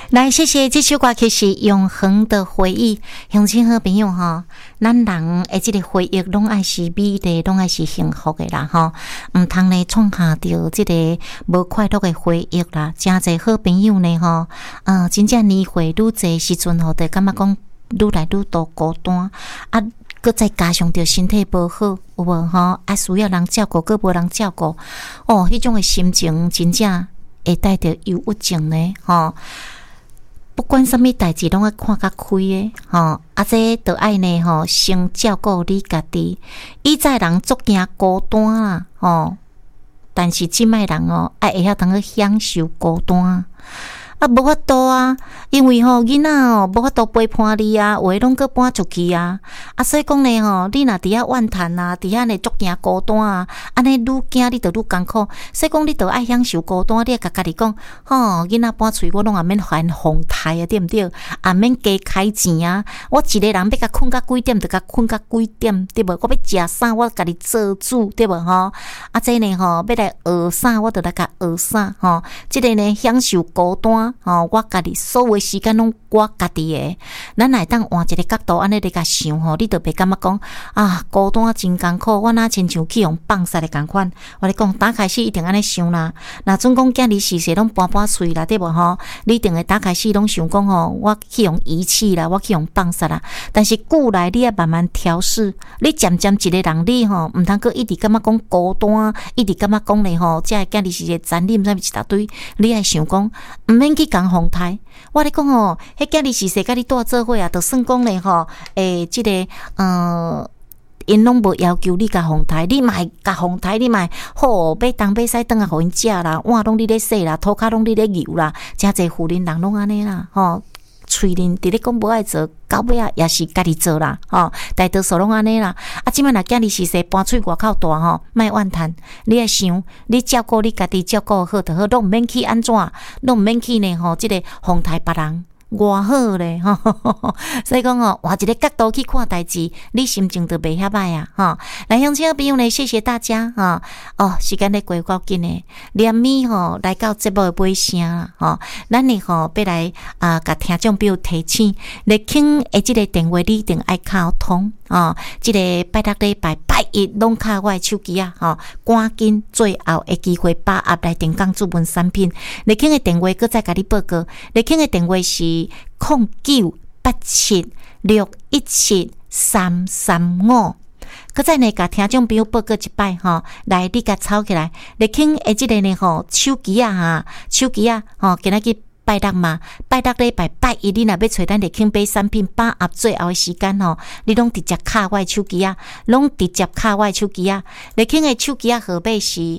来，谢谢这首歌曲是《永恒的回忆》。乡亲好朋友吼，咱人的这个回忆拢爱是美丽，拢爱是幸福的啦吼。唔通呢创下着这个无快乐的回忆啦。真侪好朋友呢吼，真正年岁愈侪时阵吼，就感觉讲愈来愈多孤单啊。搁再加上着身体无好，有无吼？啊，需要人照顾，搁无人照顾，哦，迄种的心情真正会带着忧郁症呢，吼。不管什么代志，拢要看较开的，吼。啊，这着爱呢，吼，先照顾你家己。以前人足惊孤单啦，吼。但是即摆人哦，爱会晓通去享受孤单。啊，无法度啊，因为吼囡仔哦，无法度陪伴你啊，有诶拢搁搬出去啊，所以讲呢吼，你若伫遐怨叹啊，伫遐呢足惊孤单啊，安尼愈惊你就愈艰苦，所以讲你着爱享受孤单，你会甲家己讲，吼囡仔搬出去，我拢也免还房贷啊，对毋对？也免加开钱啊，我一个人要甲困到几点，就甲困到几点，对无？我要食啥，我家己做主，对无吼？啊，这呢吼，要来学啥，我着来甲学啥，吼，即个呢享受孤单。我家己所有时间拢我家己的，咱来当换一个角度安尼来甲想吼，你就袂感觉讲啊孤单真艰苦，我哪亲像去用放杀的共款。我咧讲，打开始一定安尼想啦。若准讲囝儿逝拢搬出啦，对无吼？你一定会打开始拢想讲吼，我去用遗弃啦，我去用放杀啦。但是久来你要慢慢调试，你渐渐一个人你吼，毋通阁一直感觉讲孤单，一直感觉讲咧吼，这囝儿是个残忍，啥物一大堆，你爱想讲毋免去讲风台，我咧讲吼，迄囝儿是甲你住做伙啊，就算讲咧吼，即个因拢无要求你甲风台，你嘛甲风台，你嘛好买东买西转来互因食啦，碗拢你咧洗啦，涂骹拢你咧油啦，诚侪妇人人拢安尼啦，吼。喙面伫咧讲无爱做，到尾啊也是家己做啦，吼，大多数拢安尼啦。啊，即摆若囝儿逝搬出外口住吼，莫怨叹，你爱想，你照顾你家己，照顾好就好，拢毋免去安怎，拢毋免去呢吼，即个风台别人。偌好咧，吼，所以讲哦，换一个角度去看代志，你心情就袂遐歹啊，吼。来，乡亲朋友呢，谢谢大家哈。哦，时间咧过够紧诶，连咪吼来到节目诶尾声啦，吼。咱呢吼要来甲听众朋友提醒，来听诶，即个电话你一定爱敲通哦。即个拜六礼拜拜一拢敲我诶手机啊，吼，赶紧最后诶机会把握来电讲主文产品。来听诶电话，搁再甲你报告。来听诶电话是。0987617335，搁再呢，甲听众朋友报告一摆吼，来你甲抄起来，来听诶，即个呢吼，手机啊吼，今仔日拜六嘛，拜六礼拜拜一，你若要找咱来听买产品，把握最后诶时间吼，你拢直接敲我诶手机啊，拢直接敲我诶手机啊，来听诶手机啊号码是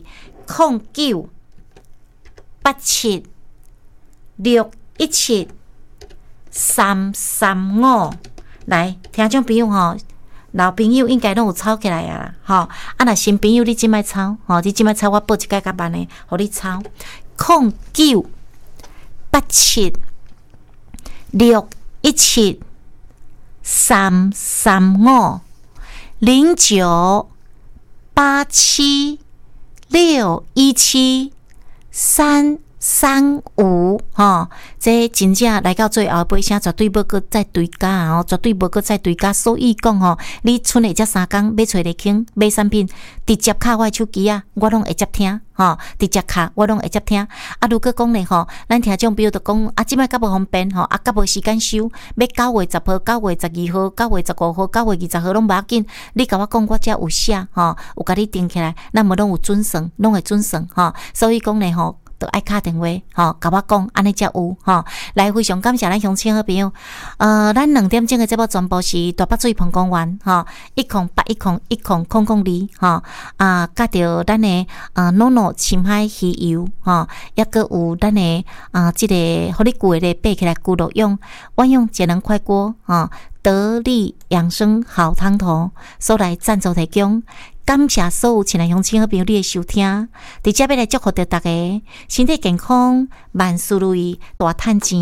0987617335，来，听众朋友吼，老朋友应该拢有抄起来啊，吼，啊，若新朋友你即摆抄，吼，你即摆抄，我报一解较慢诶，互你抄0987617335，吼，这真正来到最后尾声，绝对无搁再追加哦，绝对无搁再追加。所以讲吼，你剩下这3工要找来听买产品，直接敲我手机啊，我拢会接听，吼，直接敲我拢会接听。啊，如果讲咧吼，咱听众朋友就讲啊，即摆较无方便吼，啊，较无时间收，要9月10号、9月12号、9月15号、9月20号拢无要紧，你甲我讲，我遮有写吼，有甲你定起来，咱无拢有准算，拢会准算吼。所以讲咧吼。都爱打电话，吼，甲我讲，安尼才有，吼。来，非常感谢咱乡亲好朋友。咱2点钟的节目全部是大北水澎公园，吼，1081010002，吼，甲着咱的诺诺深海鱼油，吼，抑个有咱的即个互你久的背起来骨肉用，万用节能快锅，吼，得力养生好汤头，所来赞助提供。感谢所有亲爱乡亲好朋友你的收听，伫遮要来祝福着大家身体健康，万事如意，大赚钱。